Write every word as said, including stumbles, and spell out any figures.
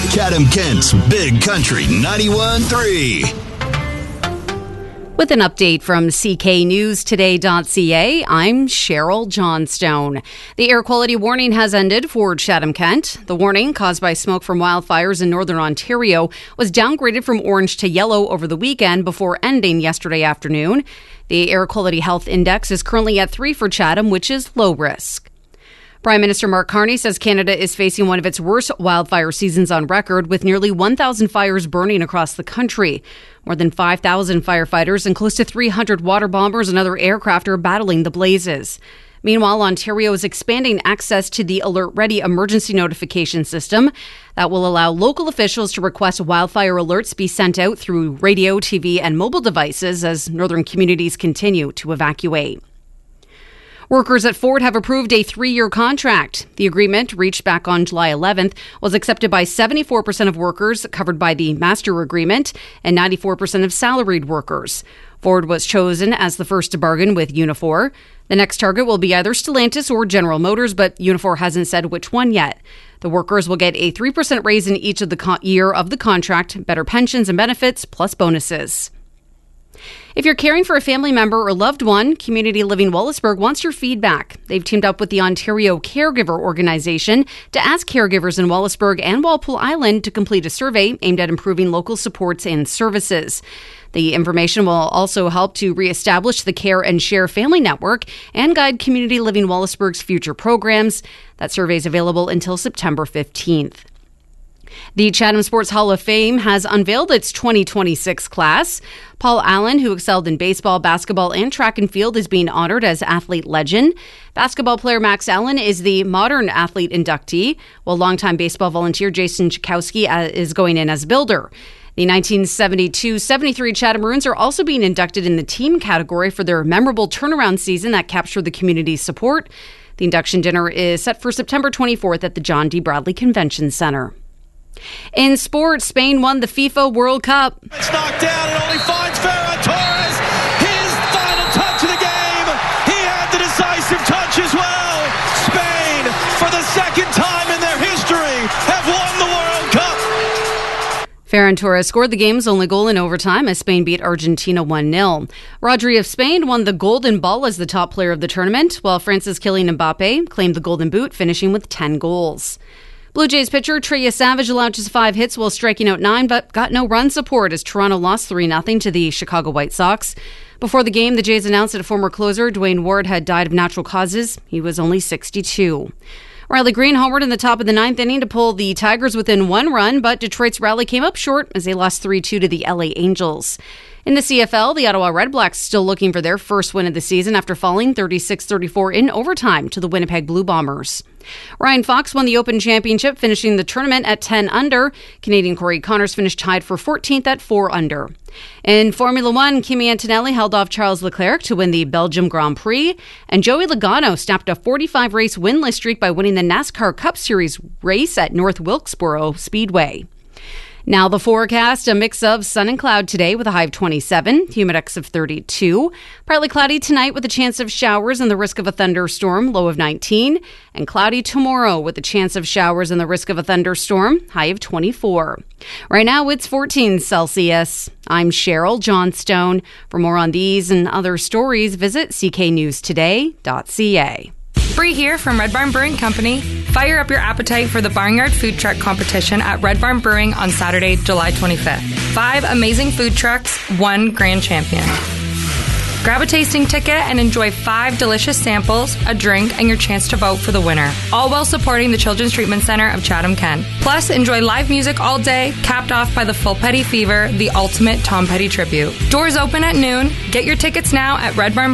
Chatham-Kent's Big Country ninety-one point three. With an update from C K News Today dot C A, I'm Cheryl Johnstone. The air quality warning has ended for Chatham-Kent. The warning, caused by smoke from wildfires in northern Ontario, was downgraded from orange to yellow over the weekend before ending yesterday afternoon. The Air Quality Health Index is currently at three for Chatham, which is low risk. Prime Minister Mark Carney says Canada is facing one of its worst wildfire seasons on record, with nearly one thousand fires burning across the country. More than five thousand firefighters and close to three hundred water bombers and other aircraft are battling the blazes. Meanwhile, Ontario is expanding access to the Alert Ready emergency notification system that will allow local officials to request wildfire alerts be sent out through radio, T V, and mobile devices as northern communities continue to evacuate. Workers at Ford have approved a three-year contract. The agreement, reached back on July eleventh, was accepted by seventy-four percent of workers covered by the master agreement and ninety-four percent of salaried workers. Ford was chosen as the first to bargain with Unifor. The next target will be either Stellantis or General Motors, but Unifor hasn't said which one yet. The workers will get a three percent raise in each of the co- year of the contract, better pensions and benefits, plus bonuses. If you're caring for a family member or loved one, Community Living Wallaceburg wants your feedback. They've teamed up with the Ontario Caregiver Organization to ask caregivers in Wallaceburg and Walpole Island to complete a survey aimed at improving local supports and services. The information will also help to reestablish the Care and Share Family Network and guide Community Living Wallaceburg's future programs. That survey is available until September fifteenth. The Chatham Sports Hall of Fame has unveiled its twenty twenty-six class. Paul Allen, who excelled in baseball, basketball, and track and field, is being honored as athlete legend. Basketball player Max Allen is the modern athlete inductee, while longtime baseball volunteer Jason Chakowski is going in as builder. The nineteen seventy-two seventy-three Chatham Maroons are also being inducted in the team category for their memorable turnaround season that captured the community's support. The induction dinner is set for September twenty-fourth at the John D. Bradley Convention Center. In sports, Spain won the FIFA World Cup. It's knocked down and only finds Ferran Torres. His final touch of the game. He had the decisive touch as well. Spain, for the second time in their history, have won the World Cup. Ferran Torres scored the game's only goal in overtime as Spain beat Argentina one nil. Rodri of Spain won the Golden Ball as the top player of the tournament, while France's Kylian Mbappe claimed the Golden Boot, finishing with ten goals. Blue Jays pitcher Trey Savage allowed just five hits while striking out nine, but got no run support as Toronto lost three nothing to the Chicago White Sox. Before the game, the Jays announced that former closer Dwayne Ward had died of natural causes. He was only sixty-two. Riley Green homered in the top of the ninth inning to pull the Tigers within one run, but Detroit's rally came up short as they lost three two to the L A Angels. In the C F L, the Ottawa Redblacks still looking for their first win of the season after falling thirty-six thirty-four in overtime to the Winnipeg Blue Bombers. Ryan Fox won the Open Championship, finishing the tournament at ten under. Canadian Corey Connors finished tied for fourteenth at four under. In Formula One, Kimi Antonelli held off Charles Leclerc to win the Belgium Grand Prix, and Joey Logano snapped a forty-five race winless streak by winning the NASCAR Cup Series race at North Wilkesboro Speedway. Now the forecast, a mix of sun and cloud today with a high of twenty-seven, humidex of thirty-two. Partly cloudy tonight with a chance of showers and the risk of a thunderstorm, low of nineteen. And cloudy tomorrow with a chance of showers and the risk of a thunderstorm, high of twenty-four. Right now it's fourteen Celsius. I'm Cheryl Johnstone. For more on these and other stories, visit C K News Today dot C A. Bree here from Red Barn Brewing Company. Fire up your appetite for the Barnyard Food Truck Competition at Red Barn Brewing on Saturday, July twenty-fifth. Five amazing food trucks, one grand champion. Grab a tasting ticket and enjoy five delicious samples, a drink, and your chance to vote for the winner. All while supporting the Children's Treatment Center of Chatham-Kent. Plus, enjoy live music all day, capped off by the Full Petty Fever, the ultimate Tom Petty tribute. Doors open at noon. Get your tickets now at Red Barn